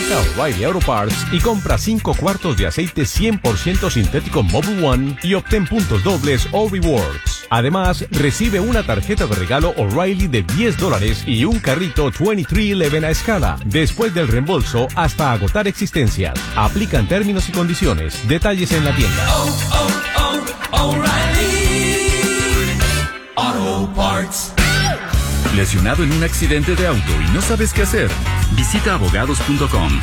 Visita O'Reilly Auto Parts y compra 5 cuartos de aceite 100% sintético Mobil One y obtén puntos dobles o rewards. Además, recibe una tarjeta de regalo O'Reilly de $10 y un carrito 2311 a escala, después del reembolso hasta agotar existencias. Aplican términos y condiciones. Detalles en la tienda. O'Reilly Auto Parts. ¿Lesionado en un accidente de auto y no sabes qué hacer? Visita abogados.com. Abogados.com.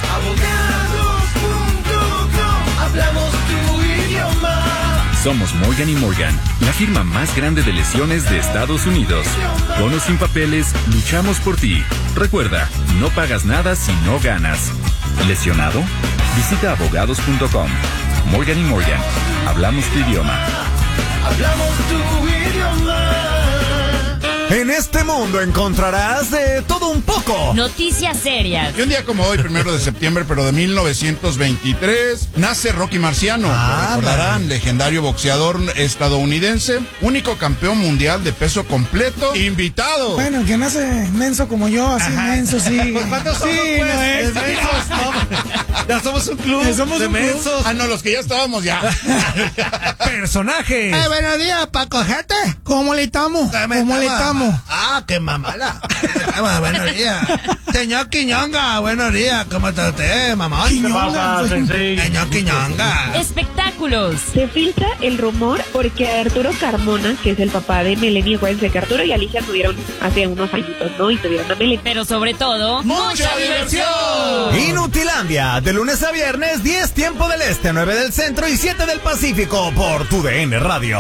Hablamos tu idioma. Somos Morgan & Morgan, la firma más grande de lesiones de Estados Unidos. Con o sin papeles, luchamos por ti. Recuerda, no pagas nada si no ganas. ¿Lesionado? Visita abogados.com. Morgan & Morgan, hablamos tu idioma. Hablamos tu idioma. En este mundo encontrarás de todo un poco. Noticias serias. Y un día como hoy, 1 de septiembre, pero de 1923, nace Rocky Marciano. Lo recordarán, legendario boxeador estadounidense, único campeón mundial de peso completo, invitado. Bueno, que nace menso como yo, así menso, sí. Pues ¿cuántos somos, sí, pues? no es. Mensos, ¿no? Ya somos un club de mensos. Ah, no, los que ya estábamos ya. Personajes. Buenos días, Paco Jete. ¿Cómo le estamos? ¿Cómo le estamos? Ah, qué mamala. Buenos días. Señor Quiñonga, buenos días. ¿Cómo está usted, mamá? Señor Quiñonga. Espectáculos. Se filtra el rumor porque Arturo Carmona, que es el papá de Melanie, acuérdense que Arturo y Alicia tuvieron hace unos añitos, ¿no? Y tuvieron a Melanie. Pero sobre todo, ¡mucha diversión! Inutilandia, de lunes a viernes, 10 tiempo del este, 9 del centro y 7 del Pacífico por TUDN Radio.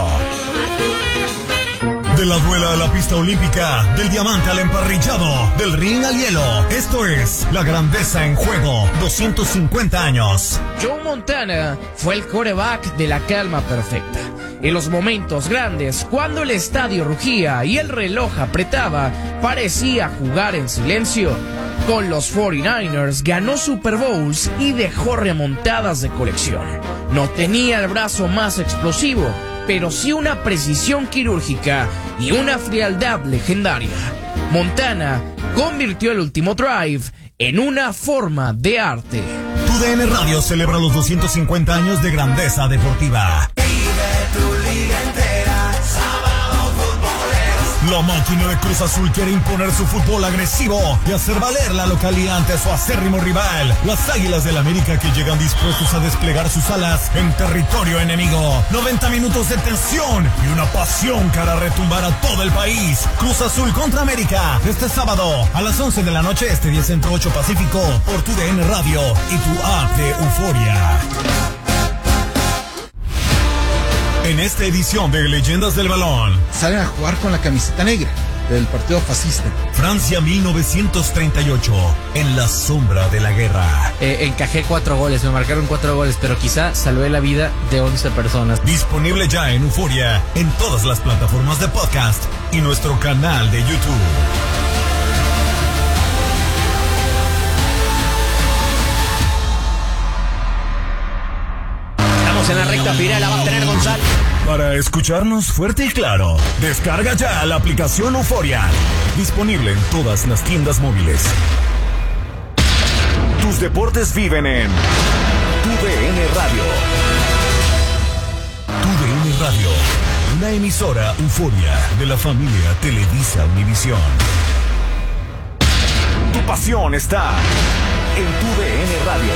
De la duela a la pista olímpica, del diamante al emparrillado, del ring al hielo. Esto es La Grandeza en Juego, 250 años. Joe Montana fue el quarterback de la calma perfecta. En los momentos grandes, cuando el estadio rugía y el reloj apretaba, parecía jugar en silencio. Con los 49ers ganó Super Bowls y dejó remontadas de colección. No tenía el brazo más explosivo, pero sí una precisión quirúrgica y una frialdad legendaria. Montana convirtió el último drive en una forma de arte. TUDN Radio celebra los 250 años de grandeza deportiva. La máquina de Cruz Azul quiere imponer su fútbol agresivo y hacer valer la localía ante su acérrimo rival, las Águilas del América, que llegan dispuestos a desplegar sus alas en territorio enemigo. 90 minutos de tensión y una pasión que hará retumbar a todo el país. Cruz Azul contra América, este sábado a las 11 de la noche, este 10 Centro 8 Pacífico, por TUDN Radio y tu app de Euforia. En esta edición de Leyendas del Balón, salen a jugar con la camiseta negra del partido fascista. Francia 1938, en la sombra de la guerra. Encajé 4 goles, me marcaron 4 goles, pero quizá salvé la vida de 11 personas. Disponible ya en Euforia, en todas las plataformas de podcast y nuestro canal de YouTube. En la recta final la va a tener González. Para escucharnos fuerte y claro, descarga ya la aplicación Euforia. Disponible en todas las tiendas móviles. Tus deportes viven en TUDN Radio. TUDN Radio, una emisora Euforia de la familia Televisa Univisión. Tu pasión está en TUDN Radio.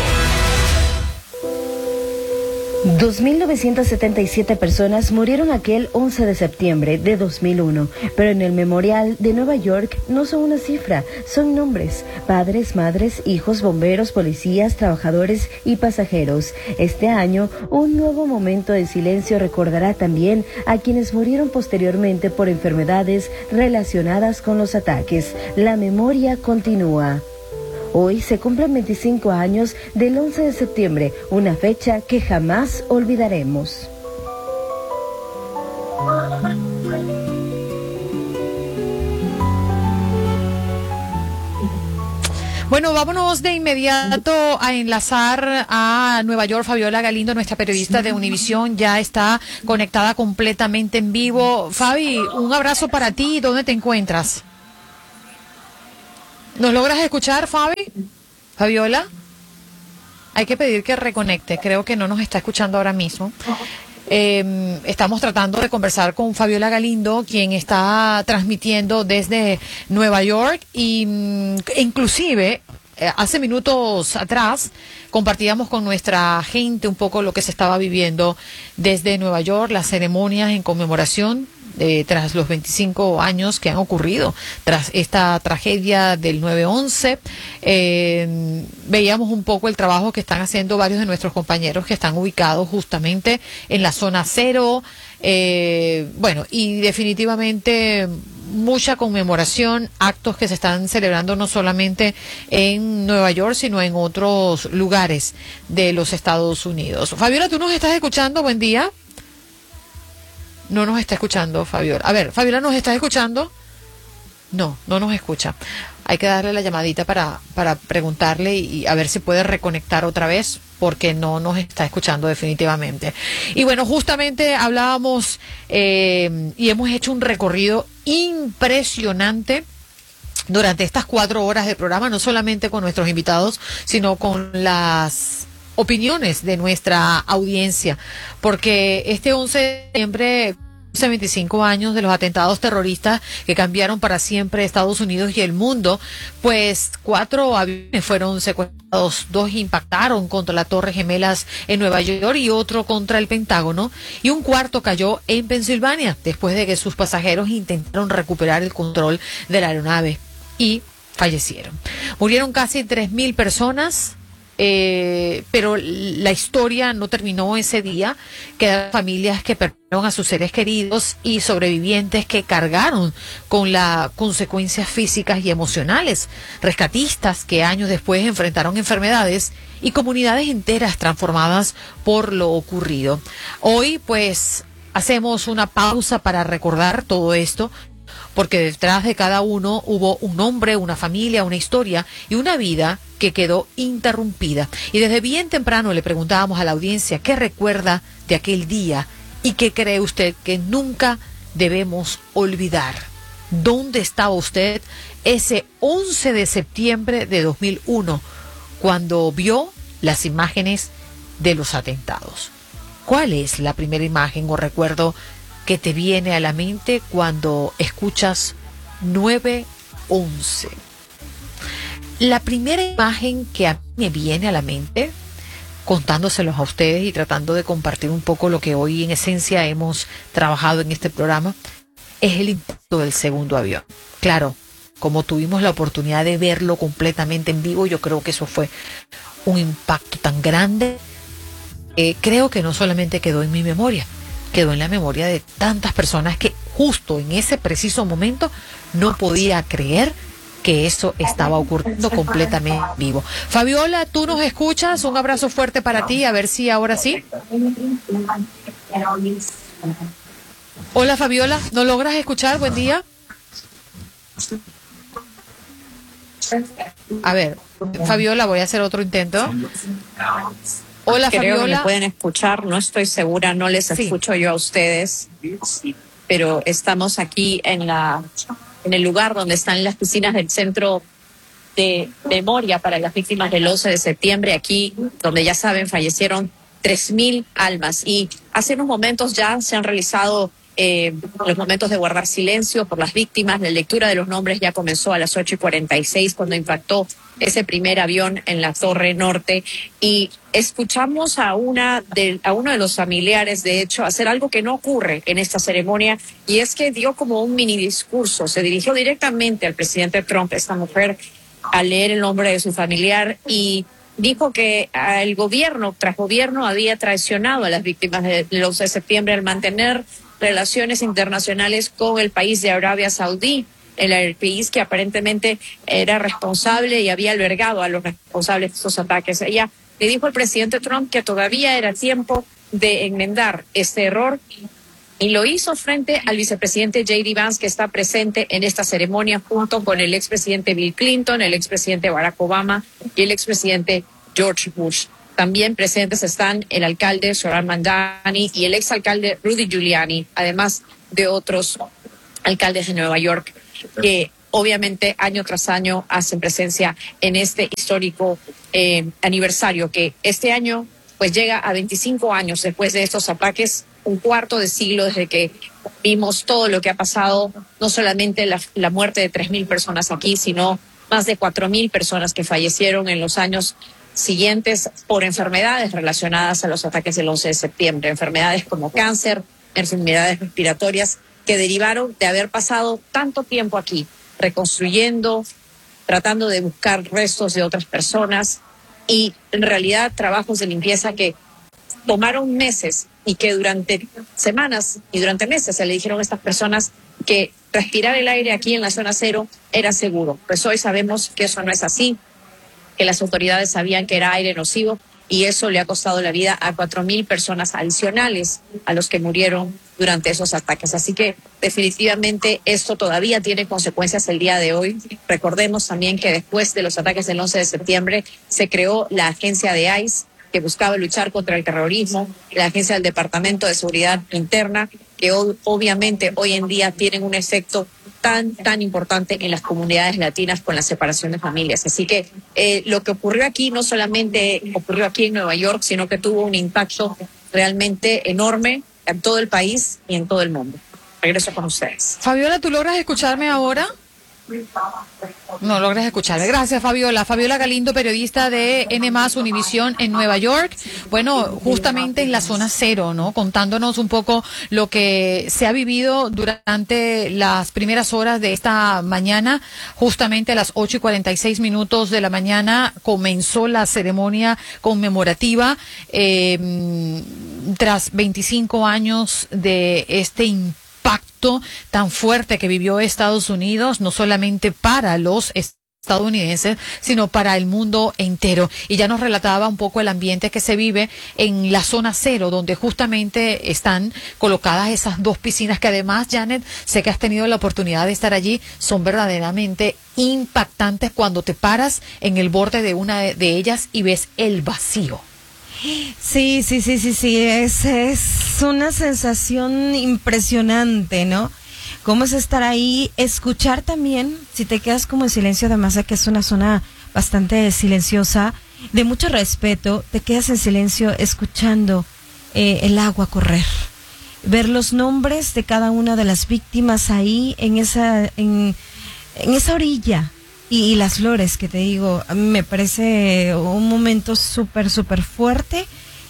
2.977 personas murieron aquel 11 de septiembre de 2001, pero en el Memorial de Nueva York no son una cifra, son nombres: padres, madres, hijos, bomberos, policías, trabajadores y pasajeros. Este año, un nuevo momento de silencio recordará también a quienes murieron posteriormente por enfermedades relacionadas con los ataques. La memoria continúa. Hoy se cumplen 25 años del 11 de septiembre, una fecha que jamás olvidaremos. Bueno, vámonos de inmediato a enlazar a Nueva York. Fabiola Galindo, nuestra periodista de Univisión, ya está conectada completamente en vivo. Fabi, un abrazo para ti. ¿Dónde te encuentras? ¿Nos logras escuchar, Fabi? ¿Fabiola? hay que pedir que reconecte. Creo que no nos está escuchando ahora mismo. Estamos tratando de conversar con Fabiola Galindo, quien está transmitiendo desde Nueva York y inclusive hace minutos atrás compartíamos con nuestra gente un poco lo que se estaba viviendo desde Nueva York, las ceremonias en conmemoración tras los 25 años que han ocurrido tras esta tragedia del 9/11. Veíamos un poco el trabajo que están haciendo varios de nuestros compañeros que están ubicados justamente en la zona cero. Bueno, y definitivamente mucha conmemoración, actos que se están celebrando no solamente en Nueva York, sino en otros lugares de los Estados Unidos. Fabiola, ¿tú nos estás escuchando? Buen día. No nos está escuchando, Fabiola. A ver, Fabiola, ¿nos estás escuchando? No nos escucha. Hay que darle la llamadita para preguntarle y a ver si puede reconectar otra vez, porque no nos está escuchando definitivamente. Y bueno, justamente hablábamos y hemos hecho un recorrido impresionante durante estas 4 horas de programa, no solamente con nuestros invitados, sino con las opiniones de nuestra audiencia, porque este 11 de septiembre, hace 25 años de los atentados terroristas que cambiaron para siempre Estados Unidos y el mundo, pues 4 aviones fueron secuestrados, 2 impactaron contra la Torre Gemelas en Nueva York y otro contra el Pentágono, y un cuarto cayó en Pensilvania después de que sus pasajeros intentaron recuperar el control de la aeronave y fallecieron. Murieron casi 3.000 personas. Pero la historia no terminó ese día. Quedaron familias que perdieron a sus seres queridos y sobrevivientes que cargaron con las consecuencias físicas y emocionales, rescatistas que años después enfrentaron enfermedades y comunidades enteras transformadas por lo ocurrido. Hoy pues hacemos una pausa para recordar todo esto, porque detrás de cada uno hubo un nombre, una familia, una historia y una vida que quedó interrumpida. Y desde bien temprano le preguntábamos a la audiencia qué recuerda de aquel día y qué cree usted que nunca debemos olvidar. ¿Dónde estaba usted ese 11 de septiembre de 2001 cuando vio las imágenes de los atentados? ¿Cuál es la primera imagen o recuerdo que te viene a la mente cuando escuchas 9/11? La primera imagen que a mí me viene a la mente, contándoselos a ustedes y tratando de compartir un poco lo que hoy en esencia hemos trabajado en este programa, es el impacto del segundo avión. Claro, como tuvimos la oportunidad de verlo completamente en vivo, yo creo que eso fue un impacto tan grande. Creo que no solamente quedó en mi memoria, quedó en la memoria de tantas personas que justo en ese preciso momento no podía creer que eso estaba ocurriendo completamente vivo. Fabiola, ¿tú nos escuchas? Un abrazo fuerte para ti, a ver si ahora sí. Hola Fabiola, ¿no logras escuchar? Buen día. A ver, Fabiola, voy a hacer otro intento. Hola Creo Fabiola. que me pueden escuchar, no estoy segura, no les escucho yo a ustedes, pero estamos aquí en el lugar donde están las piscinas del Centro de Memoria para las Víctimas del 11 de septiembre, aquí donde ya saben fallecieron 3.000 almas, y hace unos momentos ya se han realizado los momentos de guardar silencio por las víctimas. La lectura de los nombres ya comenzó a las 8:46 cuando impactó ese primer avión en la Torre Norte, y escuchamos a uno de los familiares, de hecho, hacer algo que no ocurre en esta ceremonia, y es que dio como un mini discurso, se dirigió directamente al presidente Trump, esta mujer, al leer el nombre de su familiar, y dijo que el gobierno tras gobierno había traicionado a las víctimas del 11 de septiembre al mantener relaciones internacionales con el país de Arabia Saudí, el país que aparentemente era responsable y había albergado a los responsables de estos ataques. Ella le dijo al presidente Trump que todavía era tiempo de enmendar este error, y lo hizo frente al vicepresidente J.D. Vance, que está presente en esta ceremonia junto con el expresidente Bill Clinton, el expresidente Barack Obama y el expresidente George Bush. También presentes están el alcalde Zohran Mamdani y el exalcalde Rudy Giuliani, además de otros alcaldes de Nueva York que obviamente año tras año hacen presencia en este histórico aniversario que este año pues llega a 25 años después de estos ataques, un cuarto de siglo desde que vimos todo lo que ha pasado, no solamente la muerte de 3.000 personas aquí, sino más de 4.000 personas que fallecieron en los años siguientes por enfermedades relacionadas a los ataques del 11 de septiembre, enfermedades como cáncer, enfermedades respiratorias que derivaron de haber pasado tanto tiempo aquí, reconstruyendo, tratando de buscar restos de otras personas y en realidad trabajos de limpieza que tomaron meses y que durante semanas y durante meses se le dijeron a estas personas que respirar el aire aquí en la zona cero era seguro. Pues hoy sabemos que eso no es así, que las autoridades sabían que era aire nocivo y eso le ha costado la vida a 4.000 personas adicionales a los que murieron durante esos ataques. Así que definitivamente esto todavía tiene consecuencias el día de hoy. Recordemos también que después de los ataques del 11 de septiembre se creó la agencia de ICE que buscaba luchar contra el terrorismo, la agencia del Departamento de Seguridad Interna, que obviamente hoy en día tienen un efecto tan importante en las comunidades latinas con la separación de familias. Así que lo que ocurrió aquí no solamente ocurrió aquí en Nueva York, sino que tuvo un impacto realmente enorme en todo el país y en todo el mundo. Regreso con ustedes. Fabiola, ¿tú logras escucharme ahora? No logras escucharme. Gracias, Fabiola. Fabiola Galindo, periodista de N+ Univisión en Nueva York. Bueno, justamente en la zona cero, ¿no? Contándonos un poco lo que se ha vivido durante las primeras horas de esta mañana. Justamente a las 8:46 de la mañana comenzó la ceremonia conmemorativa tras 25 años de este impacto tan fuerte que vivió Estados Unidos, no solamente para los estadounidenses, sino para el mundo entero. Y ya nos relataba un poco el ambiente que se vive en la zona cero, donde justamente están colocadas esas dos piscinas que además, Janet, sé que has tenido la oportunidad de estar allí, son verdaderamente impactantes cuando te paras en el borde de una de ellas y ves el vacío. Sí, es una sensación impresionante, ¿no? Cómo es estar ahí, escuchar también, si te quedas como en silencio, además de que es una zona bastante silenciosa, de mucho respeto, te quedas en silencio escuchando el agua correr, ver los nombres de cada una de las víctimas ahí en esa orilla. Y las flores, que te digo, a mí me parece un momento súper fuerte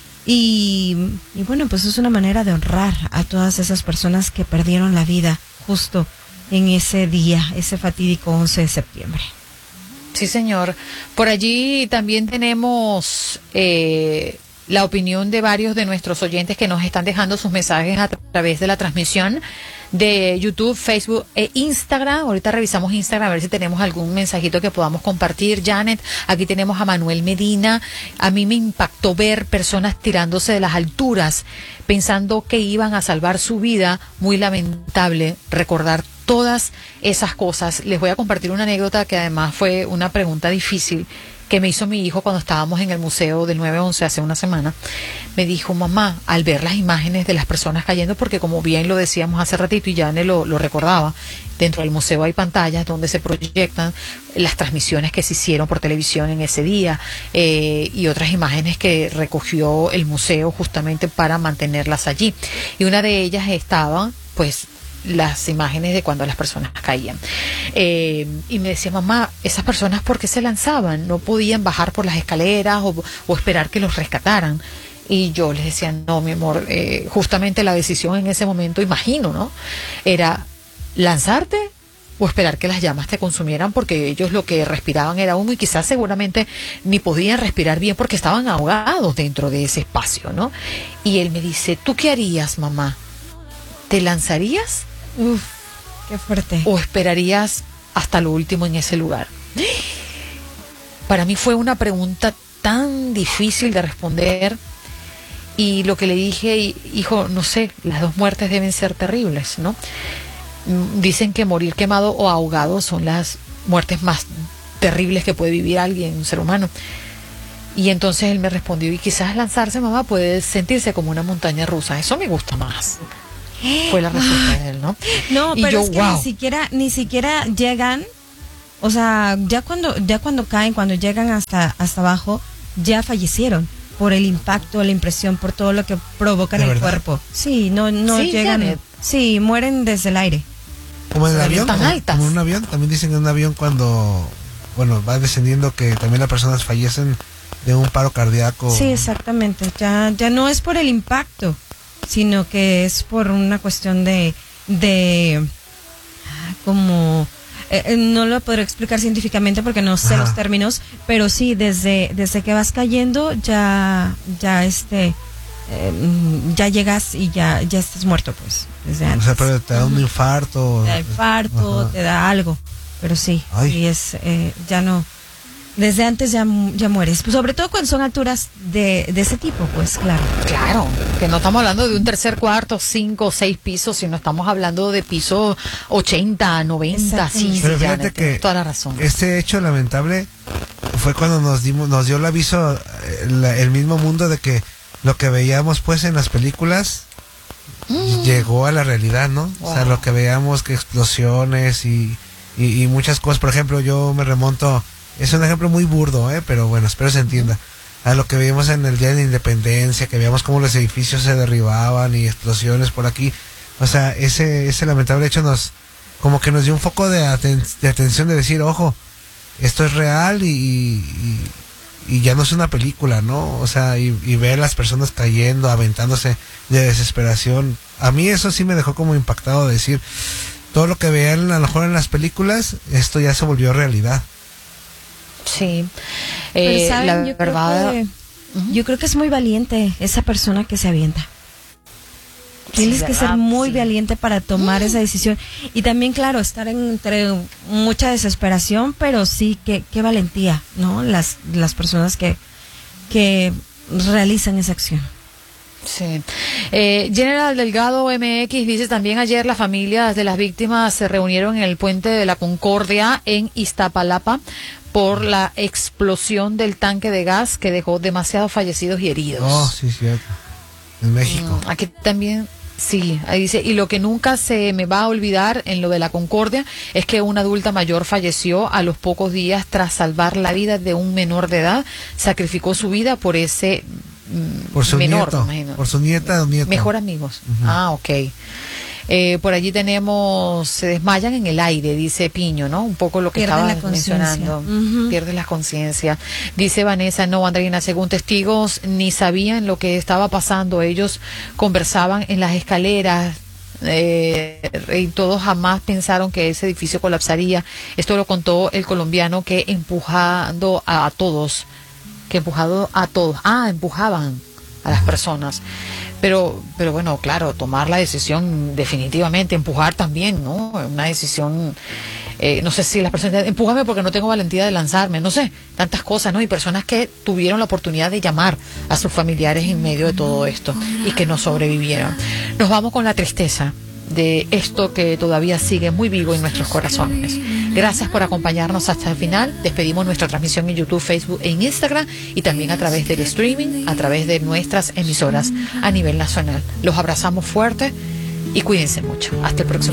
y bueno, pues es una manera de honrar a todas esas personas que perdieron la vida justo en ese día, ese fatídico 11 de septiembre. Sí, señor. Por allí también tenemos la opinión de varios de nuestros oyentes que nos están dejando sus mensajes a través de la transmisión de YouTube, Facebook e Instagram. Ahorita revisamos Instagram a ver si tenemos algún mensajito que podamos compartir. Janet, aquí tenemos a Manuel Medina. A mí me impactó ver personas tirándose de las alturas pensando que iban a salvar su vida. Muy lamentable recordar todas esas cosas. Les voy a compartir una anécdota que además fue una pregunta difícil que me hizo mi hijo cuando estábamos en el museo del 9/11 hace una semana. Me dijo, mamá, al ver las imágenes de las personas cayendo, porque como bien lo decíamos hace ratito y Jane lo recordaba, dentro del museo hay pantallas donde se proyectan las transmisiones que se hicieron por televisión en ese día y otras imágenes que recogió el museo justamente para mantenerlas allí. Y una de ellas estaba, pues, las imágenes de cuando las personas caían. Y me decía, mamá, esas personas, ¿por qué se lanzaban? No podían bajar por las escaleras o esperar que los rescataran. Y yo les decía, no, mi amor, justamente la decisión en ese momento, imagino, ¿no? Era lanzarte o esperar que las llamas te consumieran, porque ellos lo que respiraban era humo y quizás seguramente ni podían respirar bien porque estaban ahogados dentro de ese espacio, ¿no? Y él me dice, ¿tú qué harías, mamá? ¿Te lanzarías? Uf, qué fuerte. ¿O esperarías hasta lo último en ese lugar? Para mí fue una pregunta tan difícil de responder y lo que le dije, hijo, no sé, las dos muertes deben ser terribles, ¿no? Dicen que morir quemado o ahogado son las muertes más terribles que puede vivir alguien, un ser humano. Y entonces él me respondió, y quizás lanzarse, mamá, puede sentirse como una montaña rusa. Eso me gusta más. fue la respuesta de él, ¿no? No, Y pero yo, es que wow. ni siquiera llegan, o sea, ya cuando caen, cuando llegan hasta abajo, ya fallecieron por el impacto, la impresión, por todo lo que provoca en ¿De el verdad? cuerpo. Sí, no Sí, llegan. Janet. Sí, mueren desde el aire. Como en el Pero avión, tan altas. como en un avión, también dicen en un avión cuando, bueno, va descendiendo que también las personas fallecen de un paro cardíaco. Sí, exactamente. Ya no es por el impacto, sino que es por una cuestión de como no lo podré explicar científicamente porque no sé los términos, pero sí desde que vas cayendo ya llegas y ya estás muerto, pues, desde antes. O sea, pero te da un infarto. Te da infarto, te da algo, pero sí, y es ya no. Desde antes ya mueres, pues sobre todo cuando son alturas de ese tipo, pues claro. Claro, que no estamos hablando de un tercer, cuarto, 5 o 6 pisos, sino estamos hablando de pisos 80, 90, sí, Pero sí, fíjate Janet, que tienes toda la razón. este hecho lamentable fue cuando nos dio el aviso el mismo mundo de que lo que veíamos pues en las películas llegó a la realidad, ¿no? Wow. O sea, lo que veíamos, que explosiones y muchas cosas. Por ejemplo, yo me remonto, es un ejemplo muy burdo, pero bueno, espero se entienda, a lo que veíamos en el Día de la Independencia, que veíamos cómo los edificios se derribaban y explosiones por aquí. O sea, ese lamentable hecho como que nos dio un foco de atención, de decir, ojo, esto es real y ya no es una película, ¿no? O sea, y ver las personas cayendo, aventándose de desesperación. A mí eso sí me dejó como impactado de decir, todo lo que veían a lo mejor en las películas, esto ya se volvió realidad. Sí, Pero, ¿saben? la yo verdad. Yo creo que es muy valiente esa persona que se avienta. Tienes que ser muy valiente para tomar esa decisión. Y también, claro, estar entre mucha desesperación, pero sí, qué valentía, ¿no? Las personas que realizan esa acción. Sí. General Delgado MX dice también ayer las familias de las víctimas se reunieron en el puente de la Concordia en Iztapalapa por la explosión del tanque de gas que dejó demasiados fallecidos y heridos. Oh, sí, cierto. En México. Aquí también, sí, ahí dice, y lo que nunca se me va a olvidar en lo de la Concordia es que una adulta mayor falleció a los pocos días tras salvar la vida de un menor de edad, sacrificó su vida por ese Por su menor, nieto, me imagino. por su nieta o nieto. Mejor amigos. Ah, ok. Por allí tenemos, se desmayan en el aire, dice Piño, ¿no? Un poco lo que Pierden estaba la conciencia. mencionando. Pierden la conciencia. Dice Vanessa, no, Andreina, según testigos, ni sabían lo que estaba pasando. Ellos conversaban en las escaleras. Y todos jamás pensaron que ese edificio colapsaría. Esto lo contó el colombiano que empujaban a las personas. Pero bueno, claro, tomar la decisión definitivamente, empujar también, ¿no? Una decisión, no sé si las personas, empújame porque no tengo valentía de lanzarme, no sé, tantas cosas, ¿no? Y personas que tuvieron la oportunidad de llamar a sus familiares en medio de todo esto y que no sobrevivieron. Nos vamos con la tristeza de esto que todavía sigue muy vivo en nuestros corazones. Gracias por acompañarnos hasta el final. Despedimos nuestra transmisión en YouTube, Facebook e Instagram y también a través del streaming, a través de nuestras emisoras a nivel nacional. Los abrazamos fuerte y cuídense mucho. Hasta el próximo.